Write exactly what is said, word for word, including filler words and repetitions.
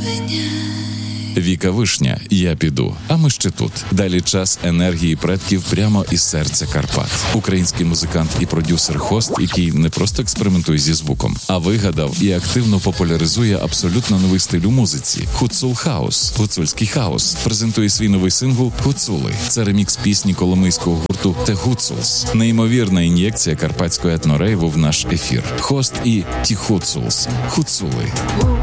Віка Вишня, «Я піду, а ми ще тут». Далі час енергії предків прямо із серця Карпат. Український музикант і продюсер Хост, який не просто експериментує зі звуком, а вигадав і активно популяризує абсолютно новий стиль у музиці – Гуцул Хаус, гуцульський хаус. Презентує свій новий сингл «Гуцули». Це ремікс пісні коломийського гурту «The Гуцулс». Неймовірна ін'єкція карпатського етнорейву в наш ефір. Хост і «Ті Гуцулс» – «Гуцули».